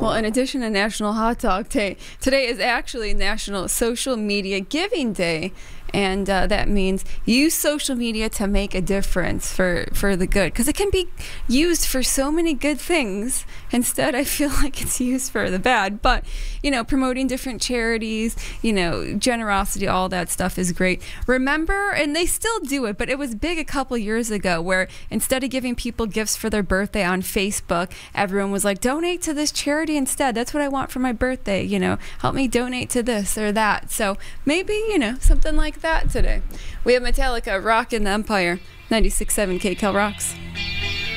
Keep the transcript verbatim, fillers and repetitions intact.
Well, in addition to National Hot Dog Day, today is actually National Social Media Giving Day. And uh, that means use social media to make a difference for, for the good. Because it can be used for so many good things. Instead, I feel like it's used for the bad. But, you know, promoting different charities, you know, generosity, all that stuff is great. Remember, and they still do it, but it was big a couple years ago where instead of giving people gifts for their birthday on Facebook, everyone was like, donate to this charity instead. That's what I want for my birthday. You know, help me donate to this or that. So maybe, you know, something like that today. We have Metallica, Rockin' the Empire, ninety-six point seven K Cal Rocks.